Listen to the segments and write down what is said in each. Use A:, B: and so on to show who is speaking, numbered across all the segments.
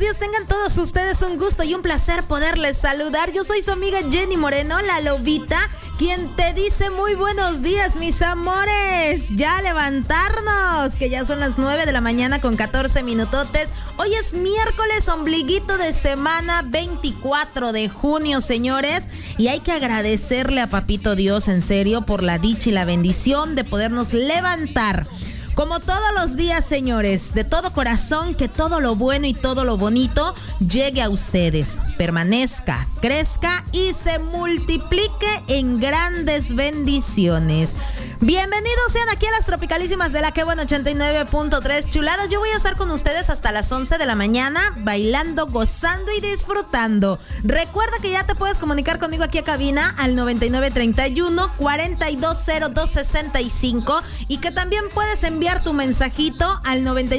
A: días, tengan todos ustedes un gusto y un placer poderles saludar. Yo soy su amiga Jenny Moreno, la Lobita, quien te dice muy buenos días, mis amores. Ya a levantarnos, que ya son las 9 de la mañana con 14 minutotes. Hoy es miércoles, ombliguito de semana, 24 de junio, señores. Y hay que agradecerle a Papito Dios, en serio, por la dicha y la bendición de podernos levantar. Como todos los días, señores, de todo corazón, que todo lo bueno y todo lo bonito llegue a ustedes, permanezca, crezca y se multiplique en grandes bendiciones. Bienvenidos sean aquí a las tropicalísimas de la Que Buena 89.3. Chuladas, yo voy a estar con ustedes hasta las 11 de la mañana, bailando, gozando y disfrutando. Recuerda que ya te puedes comunicar conmigo aquí a cabina al 9931-420265 y que también puedes enviar tu mensajito al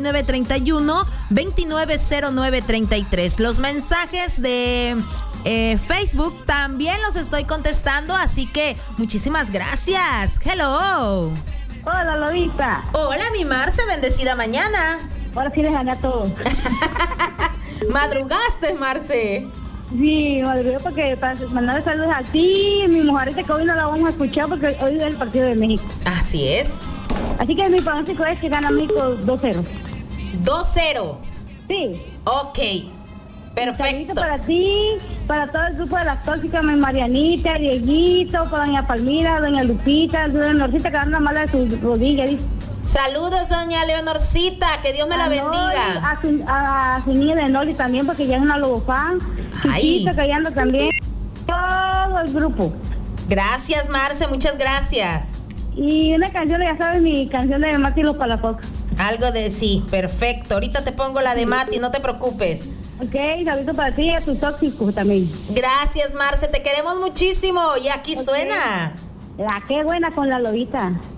A: 9931-290933. Los mensajes de Facebook también los estoy contestando, así que muchísimas gracias. Hello.
B: Hola, Lobita.
A: Hola, mi Marce, bendecida mañana.
B: Ahora sí les gané a todos.
A: Madrugaste, Marce.
B: Sí, madrugué porque para mandar saludos a ti, mi mujerita, que hoy no la vamos a escuchar porque hoy es el partido de México.
A: Así es.
B: Así que mi pronóstico es que gana México 2-0.
A: 2-0.
B: Sí.
A: Ok. Perfecto.
B: Saludito para ti, para todo el grupo de las tóxicas, mi Marianita, Dieguito, para doña Palmira, doña Lupita, doña Leonorcita, que anda mala de sus rodillas.
A: Saludos, doña Leonorcita, que Dios me la bendiga.
B: A su niña de Noli también, porque ya es una lobofan. Chiquita, que ya anda también. Todo el grupo.
A: Gracias, Marce, muchas gracias.
B: Y una canción, ya sabes, mi canción de Mati y los Palafox.
A: Algo de sí, perfecto. Ahorita te pongo la de Mati, no te preocupes.
B: Ok, saludos para ti y a tus tóxicos también.
A: Gracias, Marce, te queremos muchísimo. Y aquí suena
B: La Que Buena con la Lobita.